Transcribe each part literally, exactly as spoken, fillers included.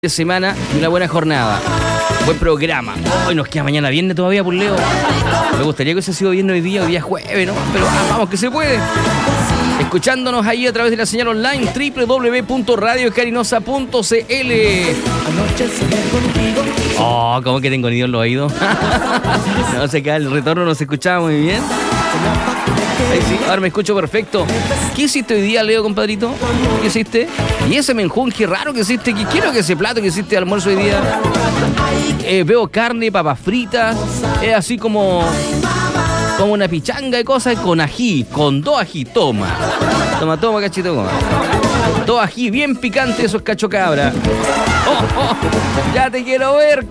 de semana y una buena jornada. Buen programa. Hoy nos queda mañana viernes todavía, por Leo. Me gustaría que hubiese sido viernes hoy día, hoy día jueves, ¿no? Pero ah, vamos, que se puede. Escuchándonos ahí a través de la señal online doble u doble u doble u punto radio carinosa punto c l. Oh, ¿cómo que tengo nido en los oídos? No sé qué, el retorno no se escuchaba muy bien. Ahí sí, ahora me escucho perfecto. ¿Qué hiciste hoy día, Leo, compadrito? ¿Qué hiciste? Y ese menjunje raro que hiciste, ¿qué quiero que ese plato que hiciste de almuerzo hoy día? Eh, veo carne, papas fritas, es así como, como una pichanga de cosas con ají, con dos ají, toma. Toma, toma, cachito, toma. Dos ají, bien picante, esos cacho cabra. Oh, oh, ya te quiero ver.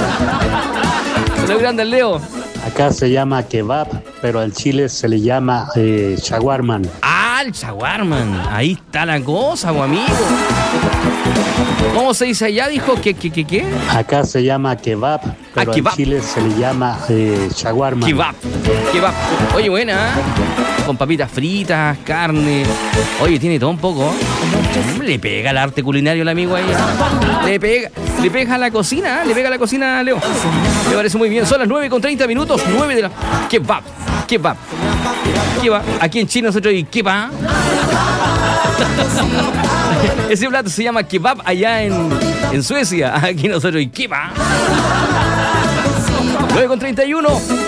Lo grande, Leo. Acá se llama kebab, pero al chile se le llama eh, shawarman. Ah, el shawarman. Ahí está la cosa, bo, amigo. ¿Cómo se dice allá? Dijo que, que, que, ¿qué? Acá se llama kebab, pero ah, kebab. al chile se le llama eh, shawarman. Kebab, kebab. Oye, buena, ¿eh? Con papitas fritas, carne. Oye, tiene todo un poco. Le pega el arte culinario al amigo ahí. Le pega, le pega a la cocina, ¿eh? Le pega a la cocina, Leo. Me parece muy bien. Son las nueve con treinta minutos, nueve de la... Kebab, kebab, kebab. Aquí en China nosotros y kebab. Ese plato se llama kebab allá en, en Suecia. Aquí nosotros y kebab. nueve con treinta y uno.